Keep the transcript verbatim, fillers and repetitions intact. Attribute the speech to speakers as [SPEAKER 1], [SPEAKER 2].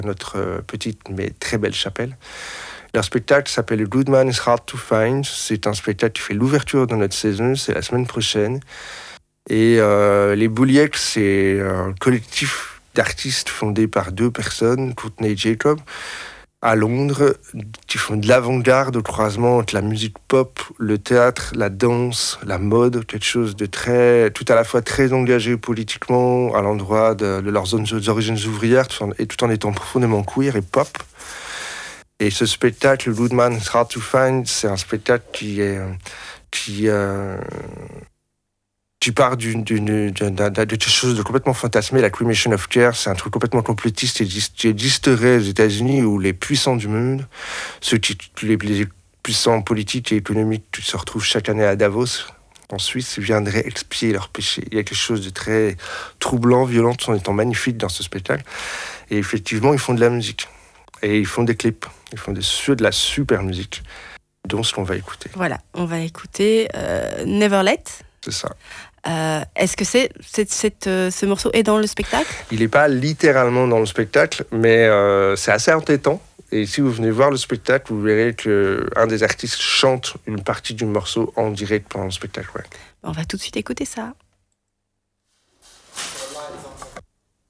[SPEAKER 1] notre euh, petite mais très belle chapelle. Leur spectacle s'appelle Good Man is Hard to Find. C'est un spectacle qui fait l'ouverture de notre saison, c'est la semaine prochaine. Et euh, les Boulièques, c'est un collectif d'artistes fondé par deux personnes, Courtney et Jacob, à Londres, qui font de l'avant-garde au croisement entre la musique pop, le théâtre, la danse, la mode, quelque chose de très, tout à la fois très engagé politiquement à l'endroit de, de leurs zones d'origine ouvrières, tout en, et tout en étant profondément queer et pop. Et ce spectacle, Good Man is Hard to Find, c'est un spectacle qui est, qui, euh, qui part d'une, d'une, d'une, d'une, de quelque chose de complètement fantasmé. La Cremation of Care, c'est un truc complètement complotiste qui existerait aux États-Unis, où les puissants du monde, ceux qui, les, les puissants politiques et économiques qui se retrouvent chaque année à Davos, en Suisse, viendraient expier leurs péchés. Il y a quelque chose de très troublant, violent, tout en étant magnifique dans ce spectacle. Et effectivement, ils font de la musique. Et ils font des clips. Ils font des, de la super musique, dont ce qu'on va écouter.
[SPEAKER 2] Voilà, on va écouter euh, Never Let.
[SPEAKER 1] C'est ça.
[SPEAKER 2] Euh, est-ce que c'est, c'est, c'est euh, ce morceau est dans le spectacle ?
[SPEAKER 1] Il n'est pas littéralement dans le spectacle, mais euh, c'est assez entêtant. Et si vous venez voir le spectacle, vous verrez qu'un des artistes chante une partie du morceau en direct pendant le spectacle. Ouais.
[SPEAKER 2] On va tout de suite écouter ça.